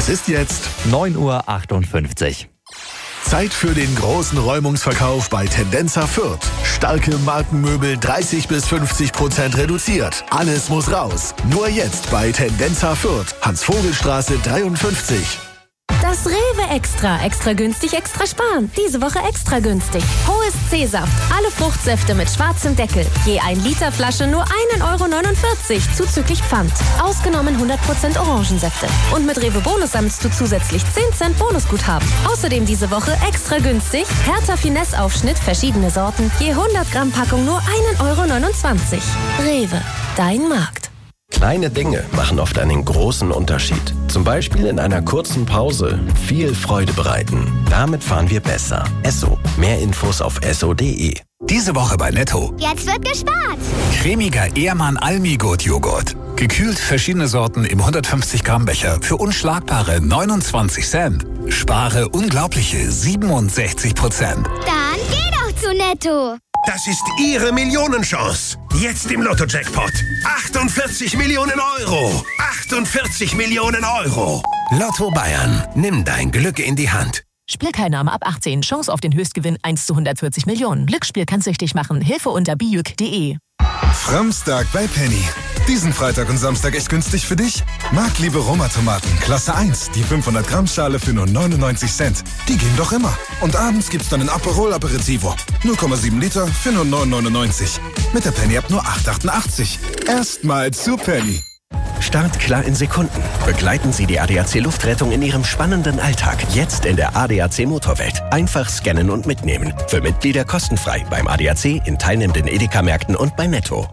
Es ist jetzt 9:58 Uhr. Zeit für den großen Räumungsverkauf bei Tendenza Fürth. Starke Markenmöbel 30-50% reduziert. Alles muss raus. Nur jetzt bei Tendenza Fürth. Hans-Vogel-Straße 53. Das Rewe Extra. Extra günstig, extra sparen. Diese Woche extra günstig. Hohes C-Saft. Alle Fruchtsäfte mit schwarzem Deckel. Je 1 Liter Flasche nur 1,49 € zuzüglich Pfand. Ausgenommen 100% Orangensäfte. Und mit Rewe Bonus sammelst du zusätzlich 10 Cent Bonusguthaben. Außerdem diese Woche extra günstig. Hertha Finesse Aufschnitt, verschiedene Sorten. Je 100 Gramm Packung nur 1,29 €. Rewe. Dein Markt. Kleine Dinge machen oft einen großen Unterschied. Zum Beispiel in einer kurzen Pause viel Freude bereiten. Damit fahren wir besser. Esso. Mehr Infos auf esso.de. Diese Woche bei Netto. Jetzt wird gespart. Cremiger Ehrmann Almi-Gut-Joghurt. Gekühlt verschiedene Sorten im 150 Gramm Becher für unschlagbare 29 Cent. Spare unglaubliche 67%. Dann geh doch zu Netto. Das ist Ihre Millionenchance. Jetzt im Lotto-Jackpot. 48 Millionen Euro. 48 Millionen Euro. Lotto Bayern. Nimm dein Glück in die Hand. Spielteilnahme ab 18. Chance auf den Höchstgewinn 1 zu 140 Millionen. Glücksspiel kann süchtig machen. Hilfe unter bijuk.de. Framstag bei Penny. Diesen Freitag und Samstag echt günstig für dich? Marktliebe Roma-Tomaten, Klasse 1, die 500 Gramm Schale für nur 99 Cent. Die gehen doch immer. Und abends gibt's dann ein Aperol Aperitivo. 0,7 Liter für nur 9,99. Mit der Penny ab nur 8,88. Erstmal zu Penny. Start klar in Sekunden. Begleiten Sie die ADAC Luftrettung in Ihrem spannenden Alltag. Jetzt in der ADAC Motorwelt. Einfach scannen und mitnehmen. Für Mitglieder kostenfrei beim ADAC, in teilnehmenden Edeka-Märkten und bei Netto.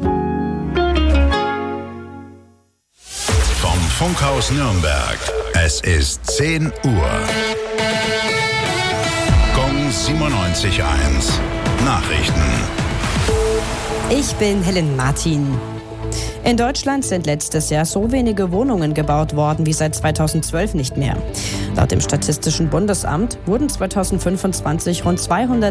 Vom Funkhaus Nürnberg. Es ist 10 Uhr. Gong 97.1. Nachrichten. Ich bin Helen Martin. In Deutschland sind letztes Jahr so wenige Wohnungen gebaut worden wie seit 2012 nicht mehr. Laut dem Statistischen Bundesamt wurden 2025 rund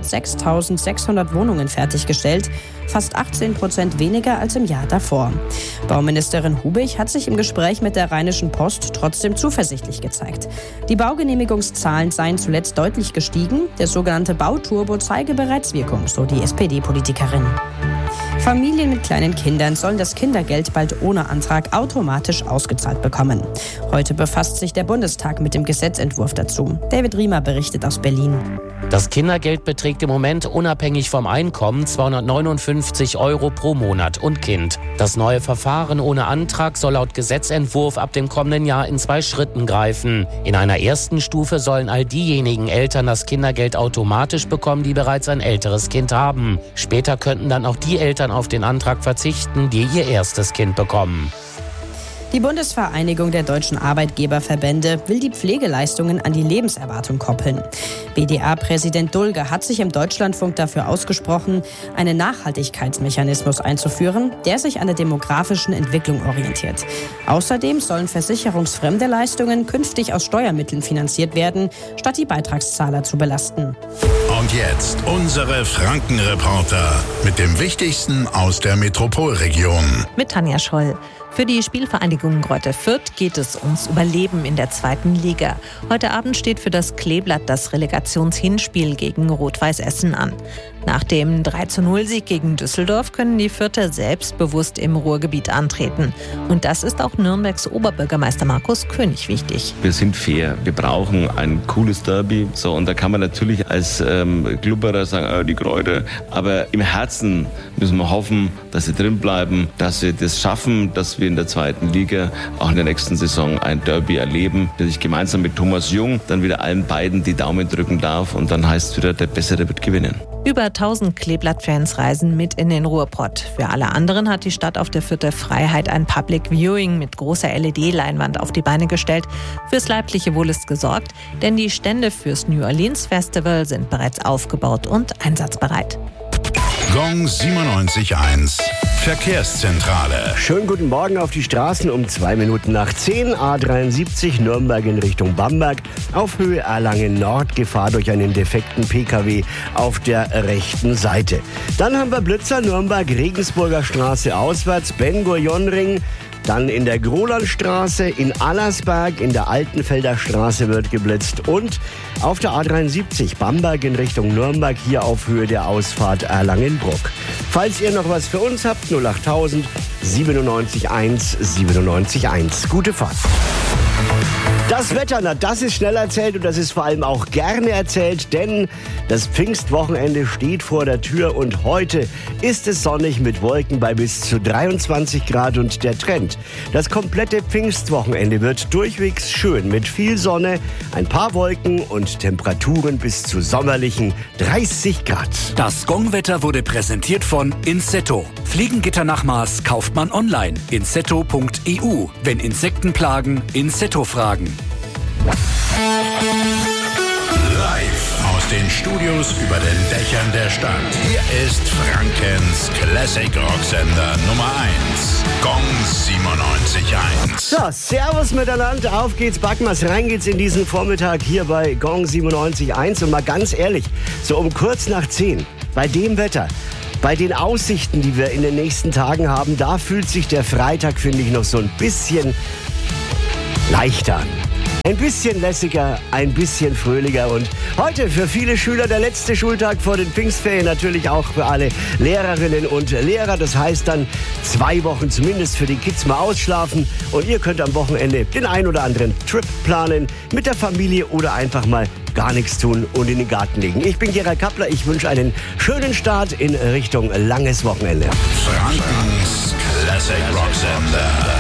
206.600 Wohnungen fertiggestellt, fast 18% weniger als im Jahr davor. Bauministerin Hubig hat sich im Gespräch mit der Rheinischen Post trotzdem zuversichtlich gezeigt. Die Baugenehmigungszahlen seien zuletzt deutlich gestiegen, der sogenannte Bauturbo zeige bereits Wirkung, so die SPD-Politikerin. Familien mit kleinen Kindern sollen das Kindergeld bald ohne Antrag automatisch ausgezahlt bekommen. Heute befasst sich der Bundestag mit dem Gesetzentwurf dazu. David Riemer berichtet aus Berlin. Das Kindergeld beträgt im Moment unabhängig vom Einkommen 259 € pro Monat und Kind. Das neue Verfahren ohne Antrag soll laut Gesetzentwurf ab dem kommenden Jahr in 2 Schritten greifen. In einer ersten Stufe sollen all diejenigen Eltern das Kindergeld automatisch bekommen, die bereits ein älteres Kind haben. Später könnten dann auch die Eltern auf den Antrag verzichten, die ihr erstes Kind bekommen. Die Bundesvereinigung der deutschen Arbeitgeberverbände will die Pflegeleistungen an die Lebenserwartung koppeln. BDA-Präsident Dulger hat sich im Deutschlandfunk dafür ausgesprochen, einen Nachhaltigkeitsmechanismus einzuführen, der sich an der demografischen Entwicklung orientiert. Außerdem sollen versicherungsfremde Leistungen künftig aus Steuermitteln finanziert werden, statt die Beitragszahler zu belasten. Und jetzt unsere Franken-Reporter mit dem Wichtigsten aus der Metropolregion. Mit Tanja Scholl. Für die Spielvereinigung Greuther Fürth geht es ums Überleben in der 2. Liga. Heute Abend steht für das Kleeblatt das Relegationshinspiel gegen Rot-Weiß Essen an. Nach dem 3:0-Sieg gegen Düsseldorf können die Fürther selbstbewusst im Ruhrgebiet antreten. Und das ist auch Nürnbergs Oberbürgermeister Markus König wichtig. Wir sind fair. Wir brauchen ein cooles Derby. So, und da kann man natürlich als Klubberer sagen, die Greuther. Aber im Herzen müssen wir hoffen, dass sie drin bleiben, dass sie das schaffen, dass wir in der 2. Liga auch in der nächsten Saison ein Derby erleben, dass ich gemeinsam mit Thomas Jung dann wieder allen beiden die Daumen drücken darf. Und dann heißt es wieder, der Bessere wird gewinnen. Über 1000 Kleeblatt-Fans reisen mit in den Ruhrpott. Für alle anderen hat die Stadt auf der Fürther Freiheit ein Public Viewing mit großer LED-Leinwand auf die Beine gestellt. Fürs leibliche Wohl ist gesorgt, denn die Stände fürs New Orleans Festival sind bereits aufgebaut und einsatzbereit. Gong 97.1. Verkehrszentrale. Schönen guten Morgen auf die Straßen um 2 Minuten nach 10. A73 Nürnberg in Richtung Bamberg. Auf Höhe Erlangen Nord Gefahr durch einen defekten PKW auf der rechten Seite. Dann haben wir Blitzer Nürnberg Regensburger Straße auswärts Ben-Gurion-Ring. Dann in der Grolandstraße, in Allersberg, in der Altenfelder Straße wird geblitzt und auf der A73 Bamberg in Richtung Nürnberg, hier auf Höhe der Ausfahrt Erlangen-Bruck. Falls ihr noch was für uns habt, 08000 97 1 97 1. Gute Fahrt. Das Wetter, na, das ist schnell erzählt und das ist vor allem auch gerne erzählt, denn das Pfingstwochenende steht vor der Tür und heute ist es sonnig mit Wolken bei bis zu 23 Grad und der Trend. Das komplette Pfingstwochenende wird durchwegs schön mit viel Sonne, ein paar Wolken und Temperaturen bis zu sommerlichen 30 Grad. Das Gongwetter wurde präsentiert von Insetto. Fliegengitter nach Maß kauft man online. Insetto.eu. Wenn Insekten plagen, Insetto fragen. Live aus den Studios über den Dächern der Stadt. Hier ist Frankens Classic Rocksender Nummer 1. Gong 97.1. So, servus miteinander, auf geht's, backen wir's, rein geht's in diesen Vormittag hier bei Gong 97.1. Und mal ganz ehrlich, so um kurz nach 10, bei dem Wetter, bei den Aussichten, die wir in den nächsten Tagen haben, da fühlt sich der Freitag, finde ich, noch so ein bisschen leichter an. Ein bisschen lässiger, ein bisschen fröhlicher und heute für viele Schüler der letzte Schultag vor den Pfingstferien, natürlich auch für alle Lehrerinnen und Lehrer. Das heißt dann 2 Wochen zumindest für die Kids mal ausschlafen und ihr könnt am Wochenende den ein oder anderen Trip planen mit der Familie oder einfach mal gar nichts tun und in den Garten legen. Ich bin Gerald Kappler, ich wünsche einen schönen Start in Richtung langes Wochenende. Frankens Classic Rocksender.